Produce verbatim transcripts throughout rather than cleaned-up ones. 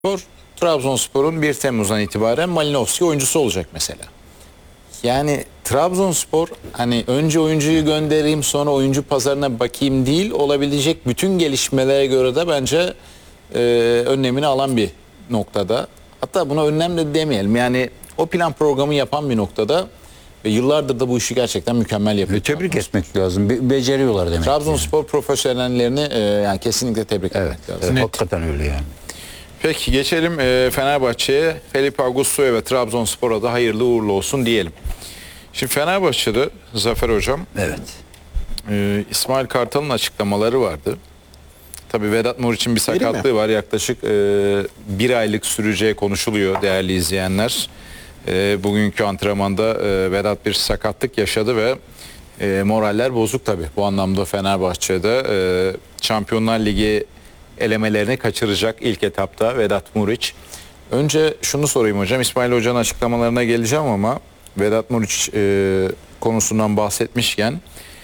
Spor, Trabzonspor'un bir Temmuz'dan itibaren Malinovski oyuncusu olacak mesela. Yani Trabzonspor hani önce oyuncuyu göndereyim sonra oyuncu pazarına bakayım değil, olabilecek bütün gelişmelere göre de bence e, önlemini alan bir noktada. Hatta buna önlem de demeyelim, yani o plan programı yapan bir noktada ve yıllardır da bu işi gerçekten mükemmel yapıyor. Tebrik etmek lazım. Be beceriyorlar demek. Trabzonspor yani. Profesyonellerini e, yani kesinlikle tebrik evet, etmek lazım. Evet, hakikaten öyle yani. Peki geçelim e, Fenerbahçe'ye. Felipe Augusto'ya ve Trabzonspor'a da hayırlı uğurlu olsun diyelim. Şimdi Fenerbahçe'de Zafer Hocam, evet. e, İsmail Kartal'ın açıklamaları vardı. Tabii Vedat Muriç'in bir sakatlığı var. Yaklaşık e, bir aylık süreceği konuşuluyor değerli izleyenler. E, bugünkü antrenmanda e, Vedat bir sakatlık yaşadı ve e, moraller bozuk tabii. Bu anlamda Fenerbahçe'de e, Şampiyonlar Ligi elemelerini kaçıracak ilk etapta Vedat Muriç. Önce şunu sorayım hocam. İsmail Hoca'nın açıklamalarına geleceğim ama Vedat Muriç e, konusundan bahsetmişken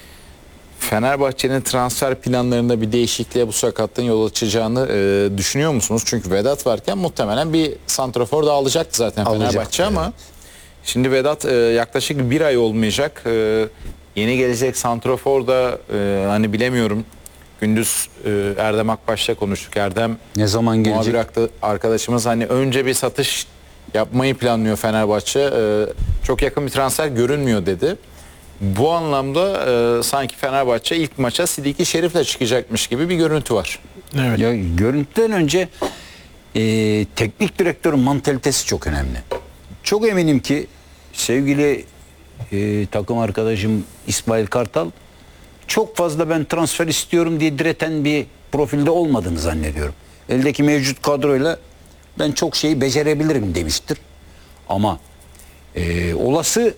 Fenerbahçe'nin transfer planlarında bir değişikliğe bu sakatlığın yol açacağını e, düşünüyor musunuz? Çünkü Vedat varken muhtemelen bir santrafor da alacaktı zaten Alacak, Fenerbahçe evet. ama şimdi Vedat e, yaklaşık bir ay olmayacak. E, yeni gelecek santrafor da e, hani bilemiyorum. Gündüz e, Erdem Akbaş'la konuştuk. Erdem ne zaman gelecek? Muhabir arkadaşımız hani önce bir satış yapmayı planlıyor Fenerbahçe. E, çok yakın bir transfer görünmüyor dedi. Bu anlamda e, sanki Fenerbahçe ilk maça Sidiki Şerif'le çıkacakmış gibi bir görüntü var. Evet. Ya, görüntüden önce e, teknik direktörün mantalitesi çok önemli. Çok eminim ki sevgili e, takım arkadaşım İsmail Kartal çok fazla ben transfer istiyorum diye direten bir profilde olmadığını zannediyorum. Eldeki mevcut kadroyla ben çok şeyi becerebilirim demiştir. Ama e, olası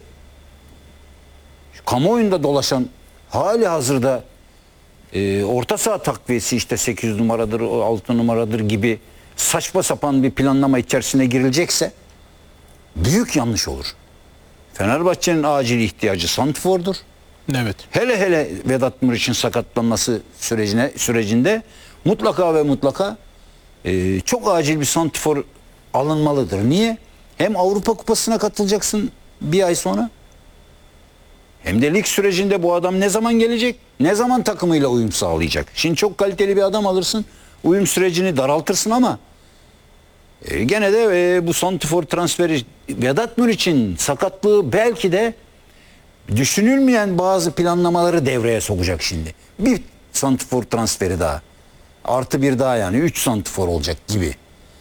kamuoyunda dolaşan hali hazırda e, orta saha takviyesi işte sekiz numaradır, altı numaradır gibi saçma sapan bir planlama içerisine girilecekse büyük yanlış olur. Fenerbahçe'nin acil ihtiyacı santrfordur. Evet. Hele hele Vedat Muriç'in sakatlanması sürecine sürecinde mutlaka ve mutlaka e, çok acil bir santrfor alınmalıdır. Niye? Hem Avrupa Kupası'na katılacaksın bir ay sonra. Hem de lig sürecinde bu adam ne zaman gelecek? Ne zaman takımıyla uyum sağlayacak? Şimdi çok kaliteli bir adam alırsın. Uyum sürecini daraltırsın ama e, gene de e, bu santrfor transferi Vedat Muriç'in sakatlığı belki de düşünülmeyen bazı planlamaları devreye sokacak şimdi. Bir santrfor transferi daha. Artı bir daha yani. Üç santrfor olacak gibi.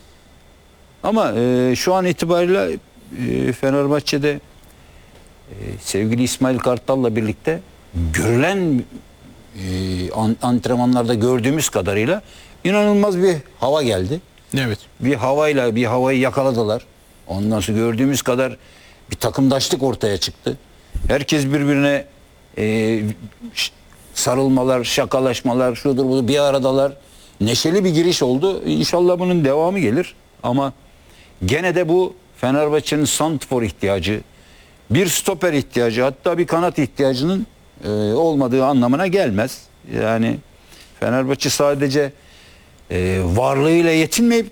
Ama e, şu an itibariyle e, Fenerbahçe'de e, sevgili İsmail Kartal'la birlikte görülen e, an, antrenmanlarda gördüğümüz kadarıyla inanılmaz bir hava geldi. Evet. Bir havayla bir havayı yakaladılar. Ondan sonra gördüğümüz kadar bir takımdaşlık ortaya çıktı. Herkes birbirine e, sarılmalar, şakalaşmalar, şudur budur bir aradalar. Neşeli bir giriş oldu. İnşallah bunun devamı gelir. Ama gene de bu Fenerbahçe'nin santrfor ihtiyacı, bir stoper ihtiyacı, hatta bir kanat ihtiyacının e, olmadığı anlamına gelmez. Yani Fenerbahçe sadece e, varlığıyla yetinmeyip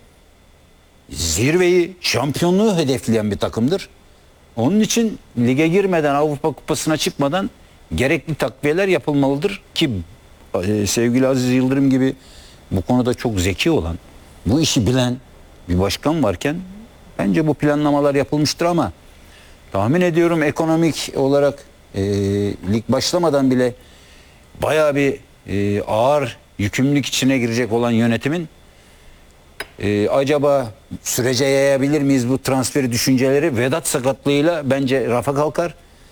zirveyi, şampiyonluğu hedefleyen bir takımdır. Onun için lige girmeden, Avrupa Kupası'na çıkmadan gerekli takviyeler yapılmalıdır ki e, sevgili Aziz Yıldırım gibi bu konuda çok zeki olan, bu işi bilen bir başkan varken bence bu planlamalar yapılmıştır ama tahmin ediyorum ekonomik olarak e, lig başlamadan bile bayağı bir e, ağır yükümlülük içine girecek olan yönetimin Ee, acaba sürece yayabilir miyiz bu transferi düşünceleri? Vedat sakatlığıyla bence rafa kalkar.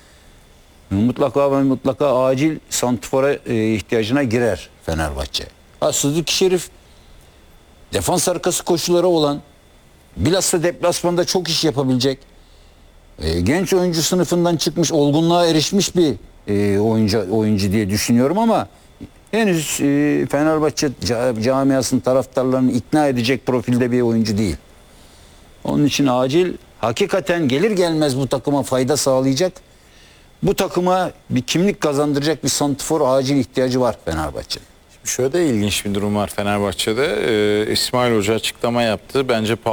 Mutlaka ve mutlaka acil santrfora e, ihtiyacına girer Fenerbahçe. Ha, Sıddık Şerif defans arkası koşuları olan, bilhassa deplasmanda çok iş yapabilecek, e, genç oyuncu sınıfından çıkmış, olgunluğa erişmiş bir e, oyuncu oyuncu diye düşünüyorum ama henüz e, Fenerbahçe camiasının taraftarlarını ikna edecek profilde bir oyuncu değil. Onun için acil, hakikaten gelir gelmez bu takıma fayda sağlayacak, bu takıma bir kimlik kazandıracak bir santrfor acil ihtiyacı var Fenerbahçe'nin. Şöyle de ilginç bir durum var Fenerbahçe'de. Ee, İsmail Hoca açıklama yaptı. Bence